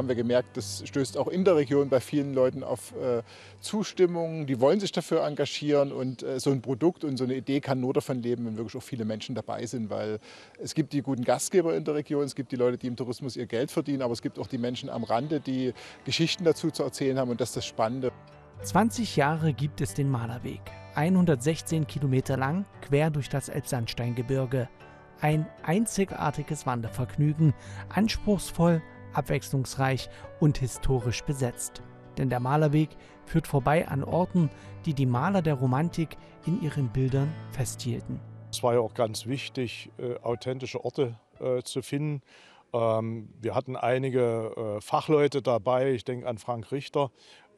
wir gemerkt, das stößt auch in der Region bei vielen Leuten auf Zustimmung. Die wollen sich dafür engagieren und so ein Produkt und so eine Idee kann nur davon leben, wenn wirklich auch viele Menschen dabei sind, weil es gibt die guten Gastgeber in der Region, es gibt die Leute, die im Tourismus ihr Geld verdienen, aber es gibt auch die Menschen am Rande, die Geschichten dazu zu erzählen haben und das ist das Spannende. 20 Jahre gibt es den Malerweg, 116 Kilometer lang, quer durch das Elbsandsteingebirge. Ein einzigartiges Wandervergnügen, anspruchsvoll, abwechslungsreich und historisch besetzt. Denn der Malerweg führt vorbei an Orten, die die Maler der Romantik in ihren Bildern festhielten. Es war ja auch ganz wichtig, authentische Orte zu finden. Wir hatten einige Fachleute dabei, ich denke an Frank Richter,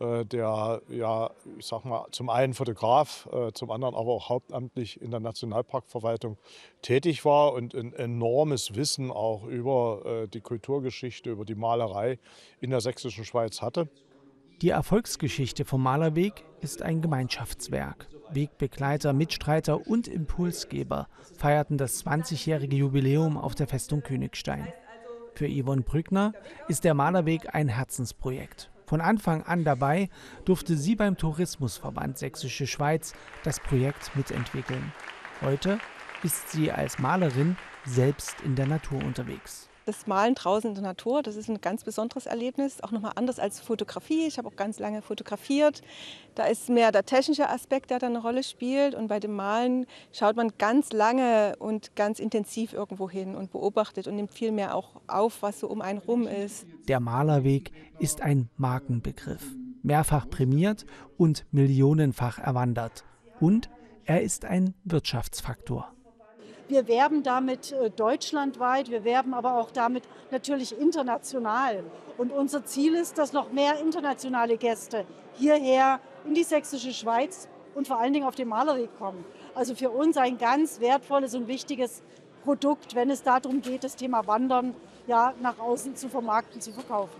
der ja, ich sag mal, zum einen Fotograf, zum anderen aber auch hauptamtlich in der Nationalparkverwaltung tätig war und ein enormes Wissen auch über die Kulturgeschichte, über die Malerei in der sächsischen Schweiz hatte. Die Erfolgsgeschichte vom Malerweg ist ein Gemeinschaftswerk. Wegbegleiter, Mitstreiter und Impulsgeber feierten das 20-jährige Jubiläum auf der Festung Königstein. Für Yvonne Brückner ist der Malerweg ein Herzensprojekt. Von Anfang an dabei durfte sie beim Tourismusverband Sächsische Schweiz das Projekt mitentwickeln. Heute ist sie als Malerin selbst in der Natur unterwegs. Das Malen draußen in der Natur, das ist ein ganz besonderes Erlebnis, auch nochmal anders als Fotografie. Ich habe auch ganz lange fotografiert. Da ist mehr der technische Aspekt, der da eine Rolle spielt. Und bei dem Malen schaut man ganz lange und ganz intensiv irgendwo hin und beobachtet und nimmt viel mehr auch auf, was so um einen rum ist. Der Malerweg ist ein Markenbegriff, mehrfach prämiert und millionenfach erwandert. Und er ist ein Wirtschaftsfaktor. Wir werben damit deutschlandweit, wir werben aber auch damit natürlich international. Und unser Ziel ist, dass noch mehr internationale Gäste hierher in die Sächsische Schweiz und vor allen Dingen auf den Malerweg kommen. Also für uns ein ganz wertvolles und wichtiges Produkt, wenn es darum geht, das Thema Wandern ja, nach außen zu vermarkten, zu verkaufen.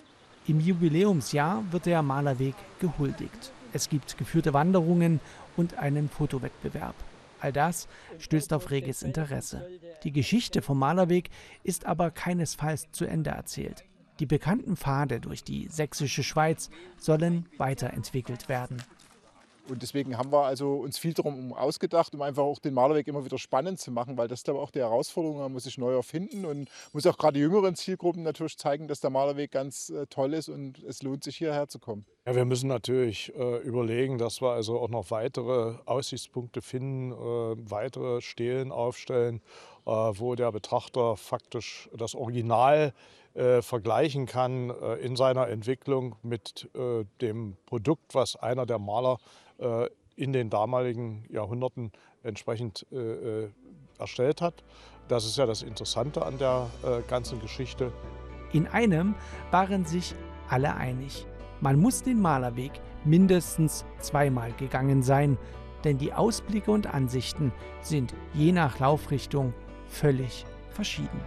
Im Jubiläumsjahr wird der Malerweg gehuldigt. Es gibt geführte Wanderungen und einen Fotowettbewerb. All das stößt auf reges Interesse. Die Geschichte vom Malerweg ist aber keinesfalls zu Ende erzählt. Die bekannten Pfade durch die Sächsische Schweiz sollen weiterentwickelt werden. Und deswegen haben wir also uns viel darum ausgedacht, um einfach auch den Malerweg immer wieder spannend zu machen, weil das glaube ich auch die Herausforderung, man muss sich neu erfinden und muss auch gerade jüngeren Zielgruppen natürlich zeigen, dass der Malerweg ganz toll ist und es lohnt sich hierher zu kommen. Ja, wir müssen natürlich überlegen, dass wir also auch noch weitere Aussichtspunkte finden, weitere Stelen aufstellen, wo der Betrachter faktisch das Original vergleichen kann in seiner Entwicklung mit dem Produkt, was einer der Maler in den damaligen Jahrhunderten entsprechend erstellt hat. Das ist ja das Interessante an der ganzen Geschichte. In einem waren sich alle einig. Man muss den Malerweg mindestens zweimal gegangen sein, denn die Ausblicke und Ansichten sind je nach Laufrichtung völlig verschieden.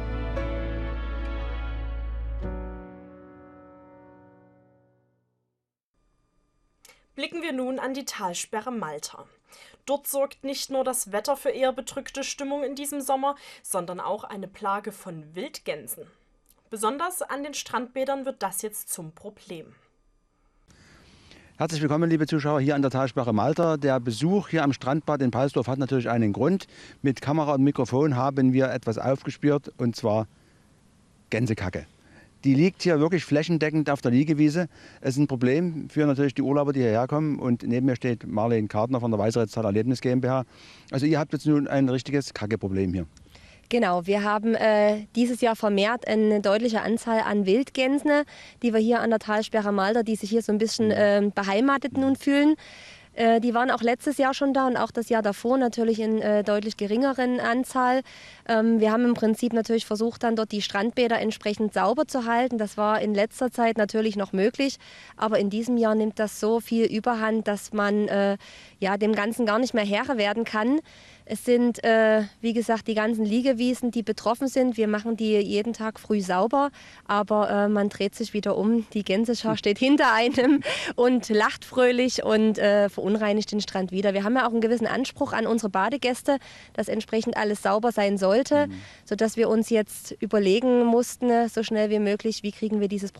Blicken wir nun an die Talsperre Malta. Dort sorgt nicht nur das Wetter für eher bedrückte Stimmung in diesem Sommer, sondern auch eine Plage von Wildgänsen. Besonders an den Strandbädern wird das jetzt zum Problem. Herzlich willkommen, liebe Zuschauer, hier an der Talsperre Malta. Der Besuch hier am Strandbad in Palsdorf hat natürlich einen Grund. Mit Kamera und Mikrofon haben wir etwas aufgespürt, und zwar Gänsekacke. Die liegt hier wirklich flächendeckend auf der Liegewiese. Es ist ein Problem für natürlich die Urlauber, die hierher kommen. Und neben mir steht Marlene Kartner von der Weißeretztal Erlebnis GmbH. Also ihr habt jetzt nun ein richtiges Kacke-Problem hier. Genau, wir haben dieses Jahr vermehrt eine deutliche Anzahl an Wildgänsen, die wir hier an der Talsperre Malta, die sich hier so ein bisschen beheimatet nun fühlen. Die waren auch letztes Jahr schon da und auch das Jahr davor natürlich in deutlich geringeren Anzahl. Wir haben im Prinzip natürlich versucht, dann dort die Strandbäder entsprechend sauber zu halten. Das war in letzter Zeit natürlich noch möglich, aber in diesem Jahr nimmt das so viel Überhand, dass man ja, dem Ganzen gar nicht mehr Herr werden kann. Es sind, wie gesagt, die ganzen Liegewiesen, die betroffen sind. Wir machen die jeden Tag früh sauber, aber man dreht sich wieder um. Die Gänseschar steht hinter einem und lacht fröhlich und verunreinigt den Strand wieder. Wir haben ja auch einen gewissen Anspruch an unsere Badegäste, dass entsprechend alles sauber sein sollte, sodass wir uns jetzt überlegen mussten, so schnell wie möglich, wie kriegen wir dieses